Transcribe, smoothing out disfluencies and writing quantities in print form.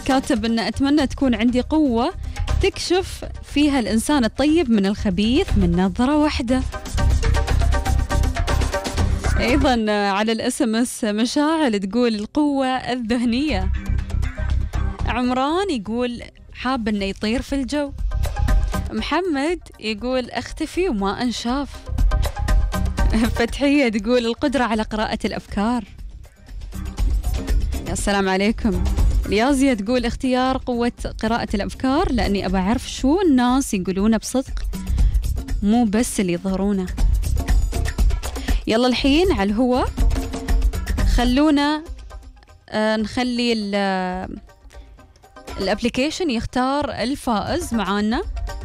كاتب أن أتمنى تكون عندي قوة تكشف فيها الإنسان الطيب من الخبيث من نظرة واحدة. أيضا على الSMS مشاعل تقول القوة الذهنية. عمران يقول حاب أنه يطير في الجو. محمد يقول اختفي وما انشاف. فتحية تقول القدرة على قراءة الأفكار. يا السلام عليكم. اليازية تقول اختيار قوة قراءة الأفكار لأني أبى أعرف شو الناس يقولونه بصدق مو بس اللي يظهرونه. يلا الحين على الهوا خلونا نخلي الابليكيشن يختار الفائز معانا.